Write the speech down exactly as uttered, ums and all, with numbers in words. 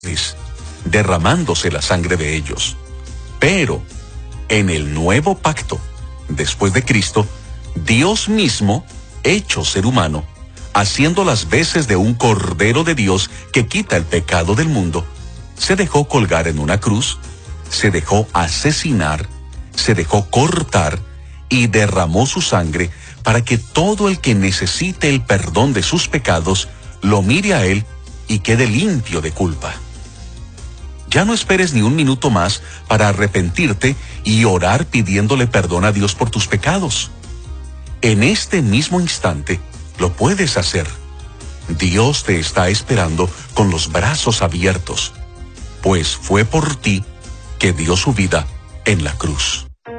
derramándose la sangre de ellos. Pero en el nuevo pacto, después de Cristo, Dios mismo, hecho ser humano, haciendo las veces de un Cordero de Dios que quita el pecado del mundo, se dejó colgar en una cruz, se dejó asesinar, se dejó cortar y derramó su sangre para que todo el que necesite el perdón de sus pecados lo mire a él y quede limpio de culpa. Ya no esperes ni un minuto más para arrepentirte y orar pidiéndole perdón a Dios por tus pecados. En este mismo instante lo puedes hacer. Dios te está esperando con los brazos abiertos, pues fue por ti que dio su vida en la cruz.